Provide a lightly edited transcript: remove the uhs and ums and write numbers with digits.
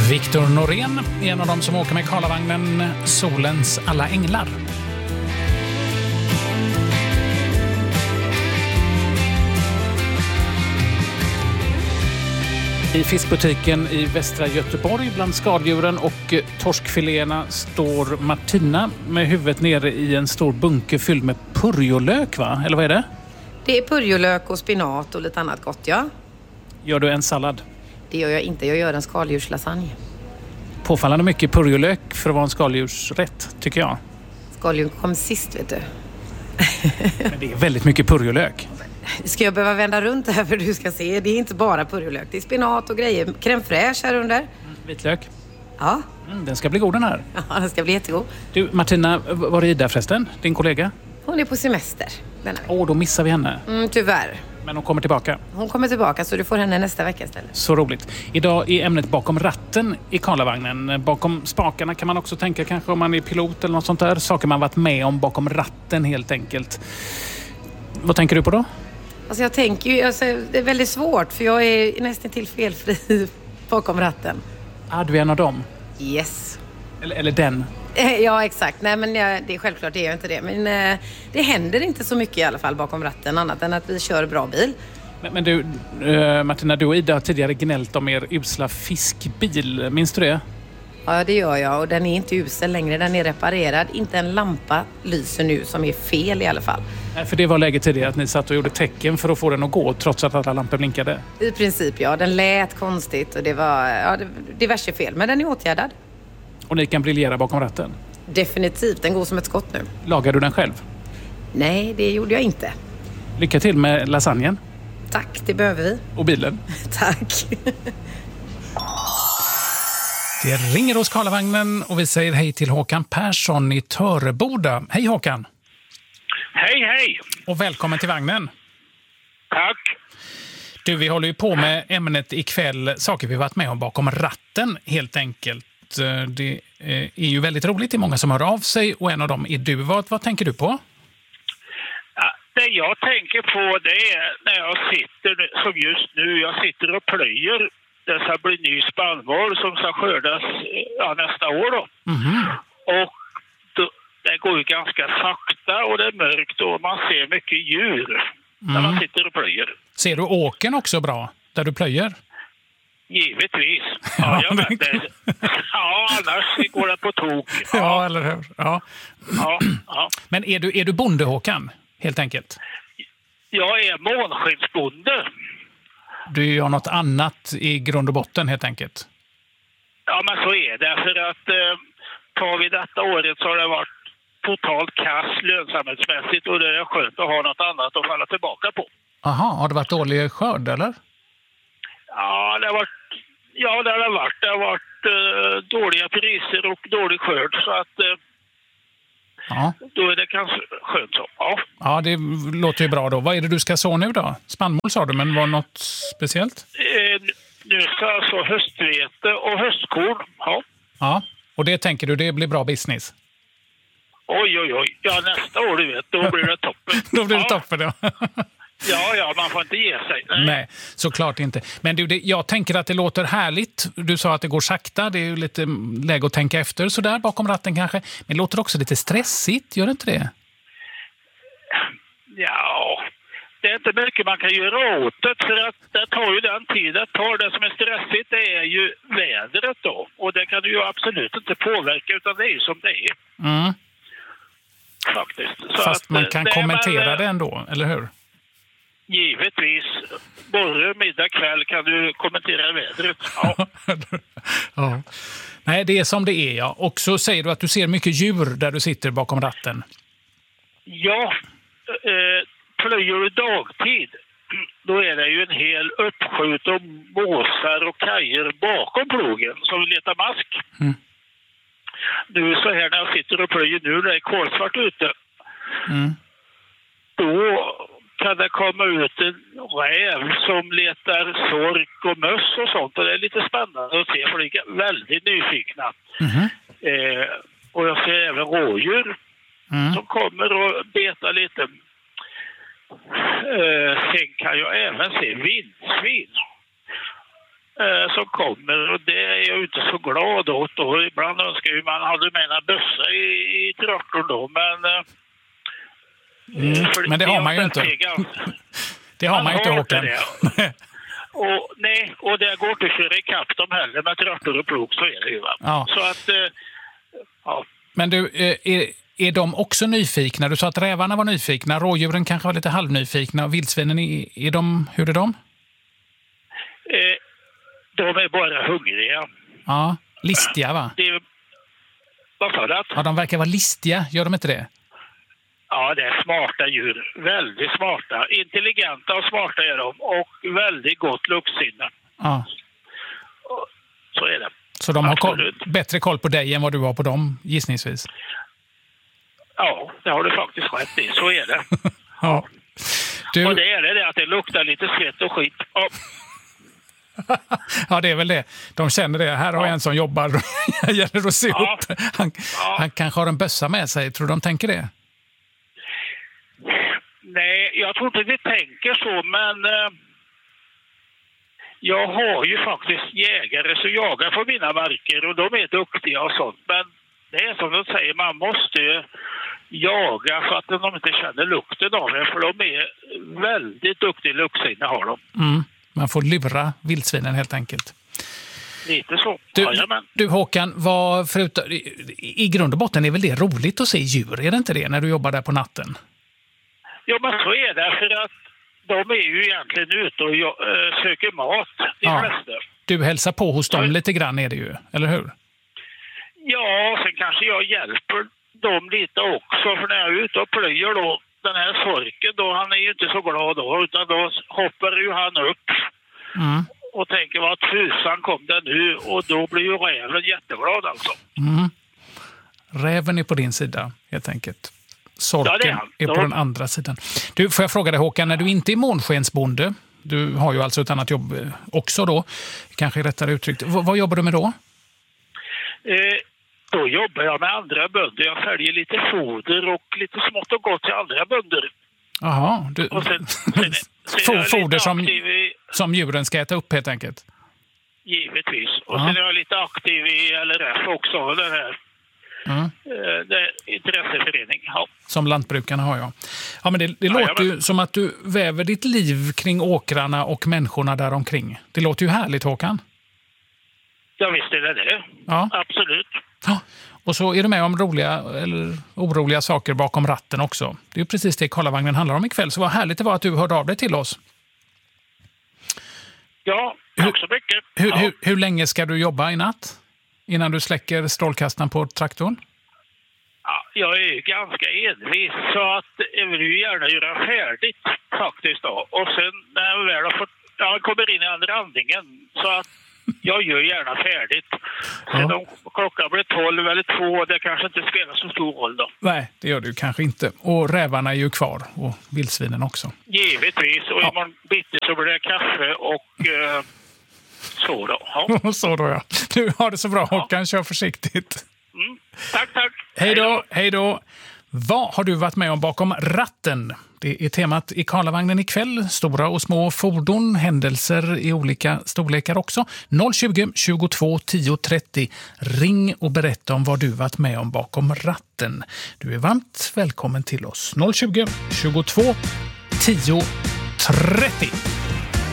Viktor Norén, en av dem som åker med Karlavagnen Solens alla änglar. I fiskbutiken i västra Göteborg bland skaldjuren och torskfiléerna står Martina med huvudet nere i en stor bunke fylld med purjolök, va? Eller vad är det? Det är purjolök och spinat och lite annat gott, ja. Gör du en sallad? Det gör jag inte, jag gör en skaldjurslasagne. Påfallande mycket purjolök för att vara en skaldjursrätt, tycker jag. Skaldjur kom sist, vet du. Men det är väldigt mycket purjolök. Ska jag behöva vända runt det här för du ska se? Det är inte bara purjolök, det är spinat och grejer. Crème fraîche här under. Vitlök. Ja. Den ska bli god den här. Ja, den ska bli jättegod. Du, Martina, var är Ida förresten? Din kollega? Hon är på semester. Då missar vi henne. Tyvärr. Men hon kommer tillbaka. Hon kommer tillbaka så du får henne nästa vecka istället. Så roligt. Idag är ämnet bakom ratten i Karlavagnen. Bakom spakarna kan man också tänka kanske om man är pilot eller något sånt där. Saker man varit med om bakom ratten helt enkelt. Vad tänker du på då? Alltså jag tänker ju, det är väldigt svårt för jag är nästan till felfri bakom ratten. Du är en av dem? Yes. Eller den? Ja, exakt. Nej, men det är självklart det är jag inte det. Men det händer inte så mycket i alla fall bakom ratten annat än att vi kör bra bil. Men du, Martina, du och Ida har tidigare gnällt om er usla fiskbil. Minns du det? Ja, det gör jag. Och den är inte usel längre. Den är reparerad. Inte en lampa lyser nu som är fel i alla fall. Nej, för det var läget tidigare att ni satt och gjorde tecken för att få den att gå trots att alla lampor blinkade. I princip, ja. Den lät konstigt och det var diverse fel. Men den är åtgärdad. Och ni kan briljera bakom ratten? Definitivt. Den går som ett skott nu. Lagar du den själv? Nej, det gjorde jag inte. Lycka till med lasagnen. Tack, det behöver vi. Och bilen. Tack. Det ringer hos Karlavagnen och vi säger hej till Håkan Persson i Töreboda. Hej Håkan! Hej, hej! Och välkommen till vagnen. Tack! Du, vi håller ju på med ämnet ikväll, saker vi varit med om bakom ratten helt enkelt. Det är ju väldigt roligt, det är många som hör av sig och en av dem är du. Vad tänker du på? Ja, det jag tänker på det är när jag sitter, som just nu, jag sitter och plöjer. Det ska bli ny spannmål som ska skördas nästa år då. Mm-hmm. Och det går ju ganska sakta och det är mörkt och man ser mycket djur när man sitter och plöjer. Ser du åken också bra där du plöjer? Givetvis. Ja, annars går det på tok. Ja, eller hur? Ja. Ja. Men är du bonde, Håkan, helt enkelt? Jag är månskensbonde. Du gör något annat i grund och botten helt enkelt? Ja, men så är det. För att tar vi detta året så har det varit totalt kass lönsamhetsmässigt och det är skönt att ha något annat att falla tillbaka på. Aha, har det varit dålig skörd eller? Ja, det har varit dåliga priser och dålig skörd så att då är det kanske skönt så. Ja, det låter ju bra då. Vad är det du ska så nu då? Spannmål sa du, men var något speciellt? Nu ska jag så höstvete och höstkorn. Ja, och det tänker du, det blir bra business? Oj. Ja, nästa år, du vet, då blir det toppen. Då blir det toppen, ja. Ja, man får inte ge sig. Nej, såklart inte. Men du, jag tänker att det låter härligt. Du sa att det går sakta. Det är ju lite läge att tänka efter sådär bakom ratten kanske. Men det låter också lite stressigt, gör det inte det? Ja, det är inte mycket man kan göra åt det. För att det tar ju den tid det tar. Det som är stressigt det är ju vädret då. Och det kan du ju absolut inte påverka utan det är ju som det är. Mm. Faktiskt. Så fast man kan kommentera det ändå, eller hur? Givetvis. Både middag kväll kan du kommentera vädret. Ja. Nej, det är som det är, ja. Och så säger du att du ser mycket djur där du sitter bakom ratten. Ja, plöjer du dagtid, då är det ju en hel uppskjut av måsar och kajer bakom plogen som letar mask. Mm. Nu så här när jag sitter och plöjer nu, det är kolsvart ute. Mm. Då kan det komma ut en räv som letar sork och möss och sånt. Och det är lite spännande att se för de är väldigt nyfikna. Mm. Och jag ser även rådjur som kommer och betar lite. Sen kan jag även se vildsvin. som kommer, och det är jag ju inte så glad åt. Och ibland önskar jag man hade med en bössa i traktorn då, men... Men det har man ju inte. Det har man ju inte, Håkan. Och det går inte att köra ikapp dem heller med traktor och plog, så är det ju, va? Ja. Så att, ja. Men du, är de också nyfikna? Du sa att rävarna var nyfikna, rådjuren kanske var lite halvnyfikna, och vildsvinen, hur är de? De är bara hungriga. Ja, listiga, va? Vad sa du? Ja, de verkar vara listiga, gör de inte det? Ja, det är smarta djur. Väldigt smarta. Intelligenta och smarta är de. Och väldigt gott luktsinne. Ja. Så är det. Så de har bättre koll på dig än vad du har på dem, gissningsvis? Ja, det har du faktiskt rätt i. Så är det. Ja. Och det är det att det luktar lite svett och skit. Ja. Ja, det är väl det. De känner det. Här har en som jobbar. Det gäller att se upp. Han kanske har en bössa med sig. Tror du de tänker det? Nej, jag tror inte vi tänker så, men jag har ju faktiskt jägare som jagar på mina marker, och de är duktiga och sånt. Men det är som de säger, man måste jaga så att de inte känner lukten av det, för de är väldigt duktiga luktsinne har de. Man får lura vildsvinen helt enkelt. Lite så. Du Håkan, i grund och botten är väl det roligt att se djur, är det inte det, när du jobbar där på natten? Ja, men så är det, för att de är ju egentligen ute och söker mat, de flesta. Du hälsar på hos dem lite grann, är det ju, eller hur? Ja, sen kanske jag hjälper dem lite också, för när jag är ute och plöjer då, den här sorken då, han är ju inte så glad då, utan då hoppar ju han upp och tänker, vad tusan kom det nu? Och då blir ju räven jätteglad alltså. Räven är på din sida, helt enkelt. Sorken är på den andra sidan. Du, får jag fråga dig Håkan, när du inte är månskensbonde, du har ju alltså ett annat jobb också då, kanske rättare uttryckt. Vad jobbar du med då? Då jobbar jag med andra bönder. Jag säljer lite foder och lite smått och gott till andra bönder. Jaha, foder som djuren ska äta upp helt enkelt? Givetvis. Och sen är jag lite aktiv i LRF också, den här intresseförening. Ja. Som lantbrukarna har jag. Ja, men det låter ju som att du väver ditt liv kring åkrarna och människorna där omkring. Det låter ju härligt, Håkan. Ja, visst är det. Ja. Absolut. Ja. Och så är du med om roliga eller oroliga saker bakom ratten också. Det är ju precis det Karlavagnen handlar om ikväll. Så vad härligt det var att du hörde av dig till oss. Ja, tack så mycket. Hur länge ska du jobba i natt? Innan du släcker strålkastaren på traktorn? Ja, jag är ju ganska envis, så att jag vill ju gärna göra färdigt faktiskt då. Och sen när jag väl har fått, jag kommer in i andra andningen, så att jag gör gärna färdigt. Sen om klockan blir 12 eller 2, det kanske inte spelar så stor roll då. Nej, det gör det ju kanske inte. Och rävarna är ju kvar, och vildsvinen också. Givetvis, och imorgon bitti så blir det kaffe och... Så då. Ja. Så då, ja. Du har det så bra, Håkan. Kör försiktigt. Tack. Hej då. Vad har du varit med om bakom ratten? Det är temat i Karlavagnen ikväll. Stora och små fordon, händelser i olika storlekar också. 020 22 10 30. Ring och berätta om vad du varit med om bakom ratten. Du är varmt välkommen till oss. 020 22 10 30.